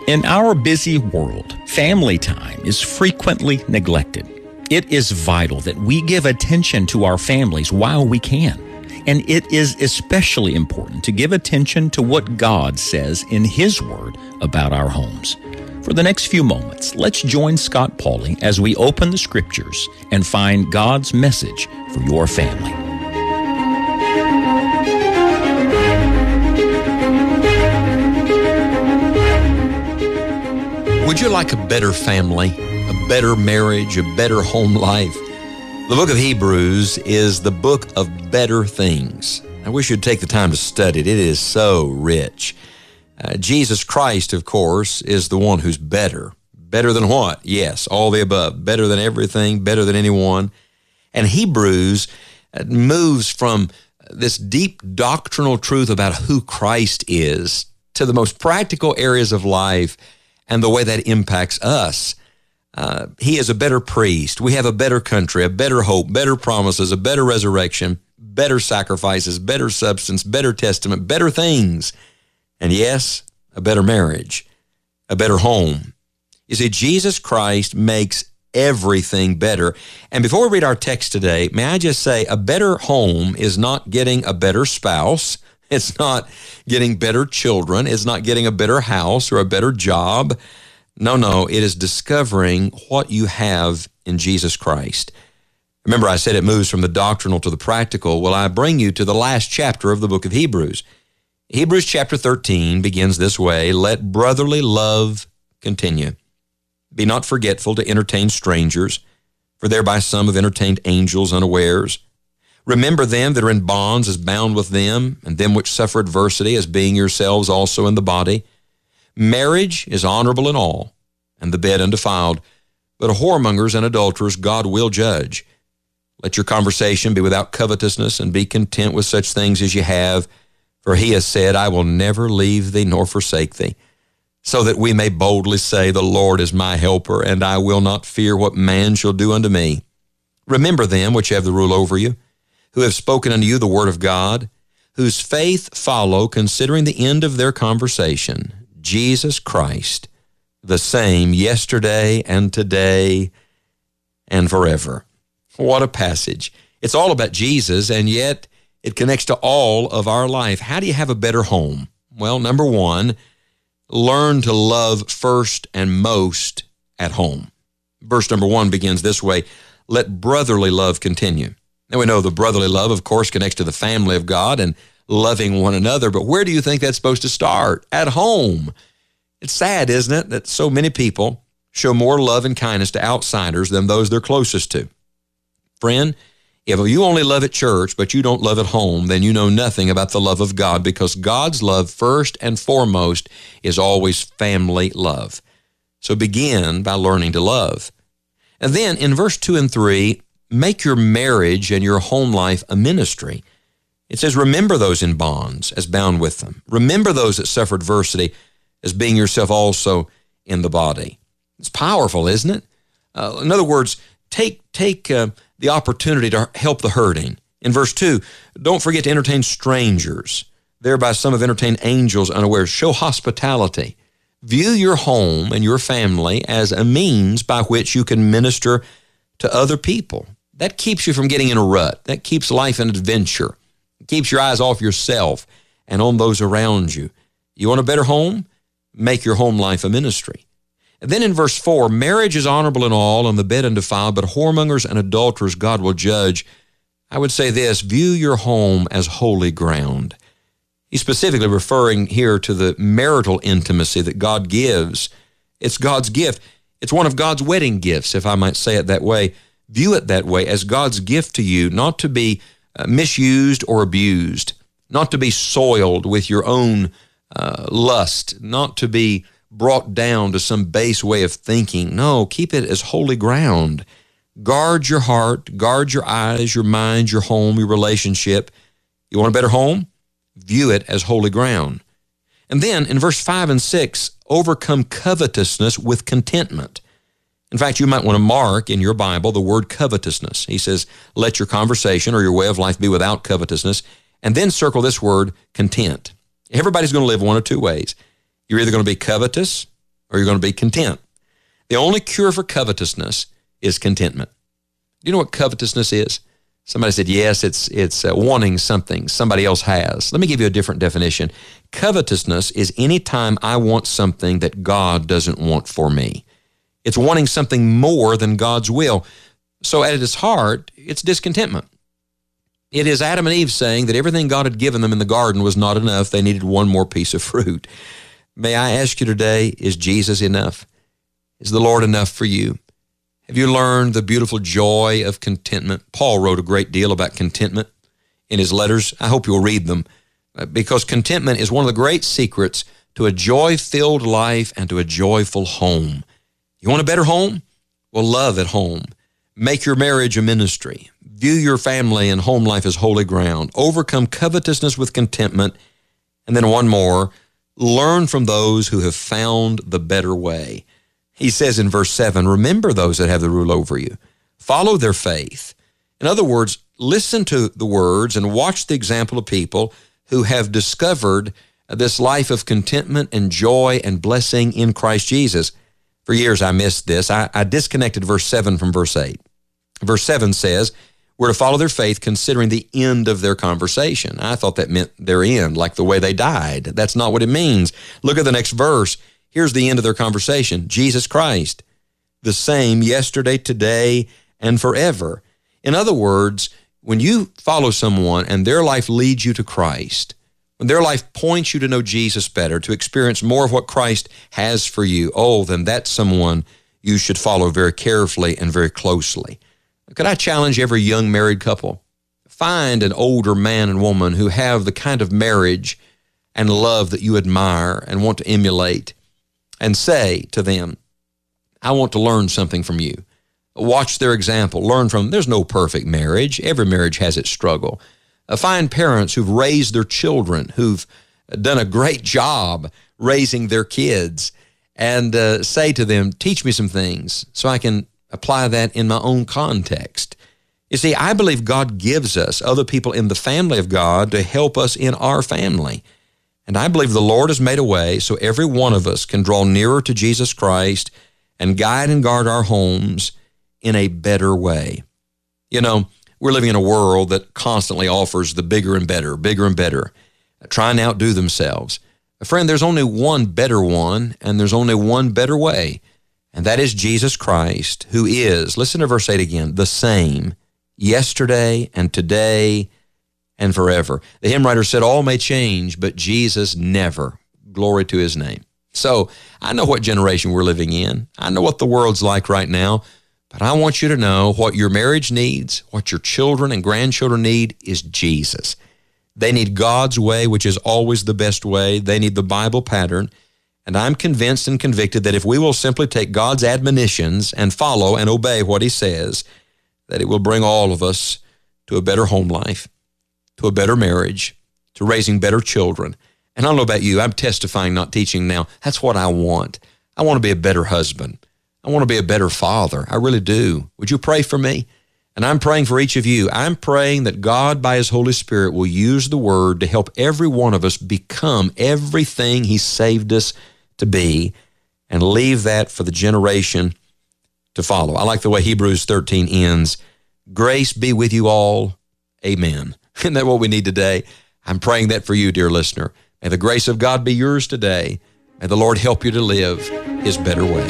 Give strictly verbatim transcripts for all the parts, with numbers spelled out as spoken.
In our busy world, family time is frequently neglected. It is vital that we give attention to our families while we can. And it is especially important to give attention to what God says in His Word about our homes. For the next few moments, let's join Scott Pauley as we open the Scriptures and find God's message for your family. Would you like a better family, a better marriage, a better home life? The book of Hebrews is the book of better things. I wish you'd take the time to study it. It is so rich. Uh, Jesus Christ, of course, is the one who's better. Better than what? Yes, all the above. Better than everything, better than anyone. And Hebrews uh, moves from this deep doctrinal truth about who Christ is to the most practical areas of life and the way that impacts us. Uh, he is a better priest. We have a better country, a better hope, better promises, a better resurrection, better sacrifices, better substance, better testament, better things. And yes, a better marriage, a better home. You see, Jesus Christ makes everything better. And before we read our text today, may I just say, a better home is not getting a better spouse. It's not getting better children. It's not getting a better house or a better job. No, no, it is discovering what you have in Jesus Christ. Remember, I said it moves from the doctrinal to the practical. Well, I bring you to the last chapter of the book of Hebrews. Hebrews chapter thirteen begins this way: let brotherly love continue. Be not forgetful to entertain strangers, for thereby some have entertained angels unawares. Remember them that are in bonds as bound with them, and them which suffer adversity as being yourselves also in the body. Marriage is honorable in all, and the bed undefiled, but whoremongers and adulterers God will judge. Let your conversation be without covetousness, and be content with such things as you have, for He has said, I will never leave thee nor forsake thee, so that we may boldly say, the Lord is my helper, and I will not fear what man shall do unto me. Remember them which have the rule over you, who have spoken unto you the word of God, whose faith follow, considering the end of their conversation, Jesus Christ, the same yesterday and today and forever. What a passage. It's all about Jesus, and yet it connects to all of our life. How do you have a better home? Well, number one, learn to love first and most at home. Verse number one begins this way: let brotherly love continue. Now, we know the brotherly love, of course, connects to the family of God and loving one another, but where do you think that's supposed to start? At home. It's sad, isn't it, that so many people show more love and kindness to outsiders than those they're closest to. Friend, if you only love at church, but you don't love at home, then you know nothing about the love of God, because God's love, first and foremost, is always family love. So begin by learning to love. And then in verse two and three, make your marriage and your home life a ministry. It says, remember those in bonds as bound with them. Remember those that suffer adversity as being yourself also in the body. It's powerful, isn't it? Uh, in other words, take, take uh, the opportunity to help the hurting. In verse two, don't forget to entertain strangers. Thereby some have entertained angels unawares. Show hospitality. View your home and your family as a means by which you can minister to other people. That keeps you from getting in a rut. That keeps life an adventure. It keeps your eyes off yourself and on those around you. You want a better home? Make your home life a ministry. And then in verse four, marriage is honorable in all, and the bed undefiled, but whoremongers and adulterers God will judge. I would say this: view your home as holy ground. He's specifically referring here to the marital intimacy that God gives. It's God's gift. It's one of God's wedding gifts, if I might say it that way. View it that way, as God's gift to you, not to be uh, misused or abused, not to be soiled with your own uh, lust, not to be brought down to some base way of thinking. No, keep it as holy ground. Guard your heart, guard your eyes, your mind, your home, your relationship. You want a better home? View it as holy ground. And then in verse five and six, overcome covetousness with contentment. In fact, you might want to mark in your Bible the word covetousness. He says, let your conversation or your way of life be without covetousness, and then circle this word content. Everybody's going to live one of two ways. You're either going to be covetous or you're going to be content. The only cure for covetousness is contentment. Do you know what covetousness is? Somebody said, yes, it's it's uh, wanting something somebody else has. Let me give you a different definition. Covetousness is any time I want something that God doesn't want for me. It's wanting something more than God's will. So at its heart, it's discontentment. It is Adam and Eve saying that everything God had given them in the garden was not enough. They needed one more piece of fruit. May I ask you today, is Jesus enough? Is the Lord enough for you? Have you learned the beautiful joy of contentment? Paul wrote a great deal about contentment in his letters. I hope you'll read them, because contentment is one of the great secrets to a joy-filled life and to a joyful home. You want a better home? Well, love at home. Make your marriage a ministry. View your family and home life as holy ground. Overcome covetousness with contentment. And then one more, learn from those who have found the better way. He says in verse seven, remember those that have the rule over you. Follow their faith. In other words, listen to the words and watch the example of people who have discovered this life of contentment and joy and blessing in Christ Jesus. For years I missed this. I, I disconnected verse seven from verse eight. Verse seven says, we're to follow their faith considering the end of their conversation. I thought that meant their end, like the way they died. That's not what it means. Look at the next verse. Here's the end of their conversation. Jesus Christ, the same yesterday, today, and forever. In other words, when you follow someone and their life leads you to Christ, when their life points you to know Jesus better, to experience more of what Christ has for you, oh, then that's someone you should follow very carefully and very closely. Could I challenge every young married couple? Find an older man and woman who have the kind of marriage and love that you admire and want to emulate, and say to them, I want to learn something from you. Watch their example. Learn from them. There's no perfect marriage. Every marriage has its struggle. Uh, find parents who've raised their children, who've done a great job raising their kids, and uh, say to them, teach me some things so I can apply that in my own context. You see, I believe God gives us other people in the family of God to help us in our family. And I believe the Lord has made a way so every one of us can draw nearer to Jesus Christ and guide and guard our homes in a better way. You know, we're living in a world that constantly offers the bigger and better, bigger and better, trying to outdo themselves. Friend, there's only one better one, and there's only one better way, and that is Jesus Christ, who is, listen to verse eight again, the same yesterday and today and forever. The hymn writer said, all may change, but Jesus never. Glory to his name. So I know what generation we're living in. I know what the world's like right now, but I want you to know what your marriage needs, what your children and grandchildren need is Jesus. They need God's way, which is always the best way. They need the Bible pattern. And I'm convinced and convicted that if we will simply take God's admonitions and follow and obey what he says, that it will bring all of us to a better home life, to a better marriage, to raising better children. And I don't know about you, I'm testifying, not teaching now. That's what I want. I want to be a better husband. I want to be a better father. I really do. Would you pray for me? And I'm praying for each of you. I'm praying that God, by his Holy Spirit, will use the word to help every one of us become everything he saved us to be, and leave that for the generation to follow. I like the way Hebrews thirteen ends. Grace be with you all. Amen. Isn't that what we need today? I'm praying that for you, dear listener. May the grace of God be yours today. May the Lord help you to live his better way.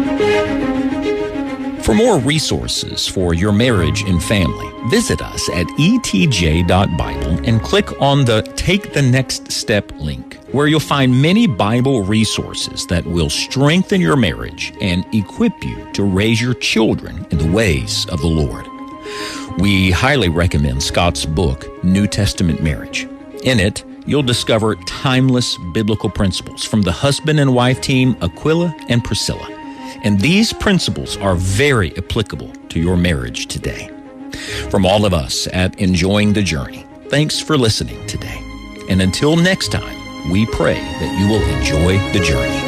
For more resources for your marriage and family, visit us at e t j dot bible and click on the Take the Next Step link, where you'll find many Bible resources that will strengthen your marriage and equip you to raise your children in the ways of the Lord. We highly recommend Scott's book, New Testament Marriage. In it, you'll discover timeless biblical principles from the husband and wife team Aquila and Priscilla. And these principles are very applicable to your marriage today. From all of us at Enjoying the Journey, thanks for listening today. And until next time, we pray that you will enjoy the journey.